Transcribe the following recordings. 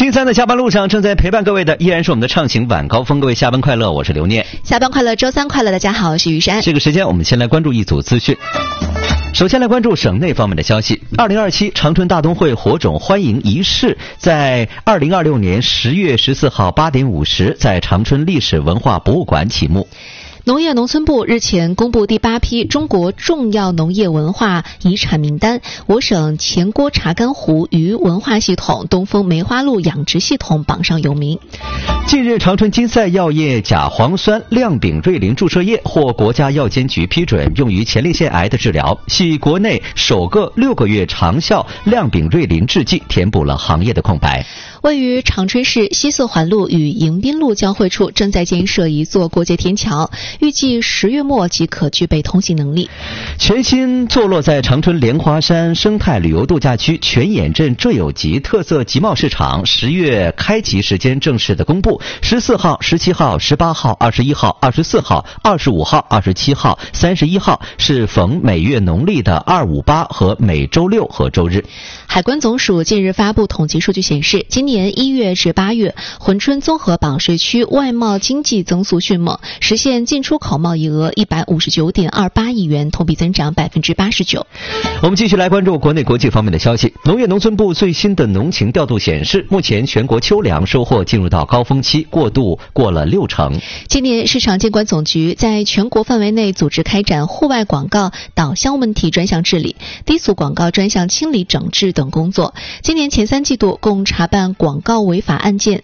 星期三的下班路上，正在陪伴各位的依然是我们的畅行晚高峰。各位下班快乐，我是刘念。 下班快乐，周三快乐，大家好，我是于山。 这个时间我们先来关注一组资讯。首先来关注省内方面的消息。2027长春大冬会火种欢迎仪式在2026年10月14号8点50在长春历史文化博物馆启幕。 农业农村部日前公布第8批中国重要农业文化遗产名单，我省前郭查干湖鱼文化系统、东风梅花鹿养殖系统榜上有名。 近日，长春金赛药业甲磺酸亮丙瑞林注射液获国家药监局批准，用于前列腺癌的治疗，系国内首个6个月长效亮丙瑞林制剂，填补了行业的空白。 位于长春市西四环路与迎宾路交汇处正在建设一座过街天桥，预计10月末即可具备通行能力。 全新坐落在长春莲花山生态旅游度假区泉眼镇浙友集特色集贸市场10月开集时间正式的公布，14号、17号、18号、21号、24号、25号、27号、31号是逢每月农历的2、5、8和每周6和周日。 海关总署近日发布统计数据显示，今年1月至8月，珲春综合保税区外贸经济增速迅猛，实现进出口贸易额159.28亿元，同比增长89%。 我们继续来关注国内国际方面的消息。农业农村部最新的农情调度显示，目前全国秋粮收获进入到高峰期，过渡过了60%。 今年市场监管总局在全国范围内组织开展户外广告导向问题专项治理、低俗广告专项清理整治等工作。今年前3季度共查办广告违法案件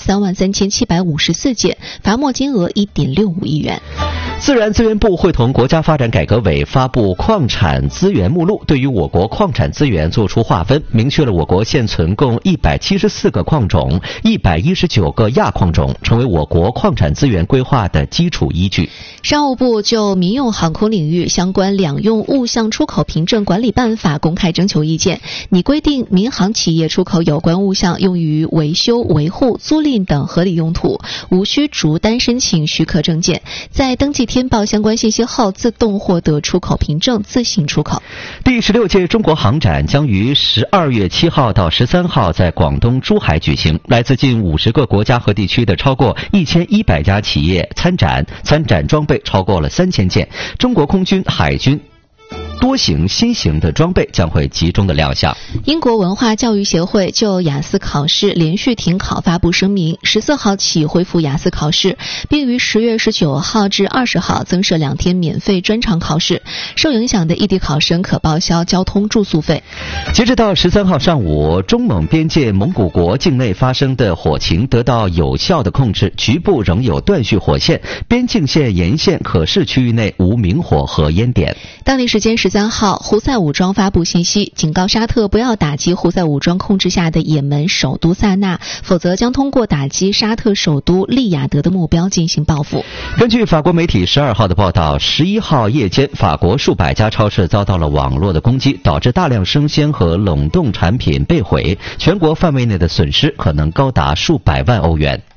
33754件，罚没金额1.65亿元。 自然资源部会同国家发展改革委发布矿产资源目录，对于我国矿产资源作出划分，明确了我国现存共174个矿种、119个亚矿种，成为我国矿产资源规划的基础依据。 商务部就民用航空领域相关两用物项出口凭证管理办法公开征求意见，拟规定民航企业出口有关物项用于维修、维护、租赁等合理用途，无需逐单申请许可证件，在登记填报相关信息后自动获得出口凭证，自行出口。 第16届中国航展将于12月7号到13号在广东珠海举行，来自近50个国家和地区的超过1100家企业参展，参展装备超过了3000件，中国空军、海军多型新型的装备将会集中的亮相。 英国文化教育协会就雅思考试连续停考发布声明，14号起恢复雅思考试，并于10月19号至20号增设2天免费专场考试，受影响的异地考生可报销交通住宿费。 截止到13号上午，中蒙边界蒙古国境内发生的火情得到有效的控制，局部仍有断续火线，边境线沿线可视区域内无明火和烟点。 当地时间13号，胡塞武装发布信息，警告沙特不要打击胡塞武装控制下的也门首都萨那，否则将通过打击沙特首都利雅得的目标进行报复。 根据法国媒体12号的报道，11号夜间，法国数百家超市遭到了网络的攻击，导致大量生鲜和冷冻产品被毁，全国范围内的损失可能高达数百万欧元。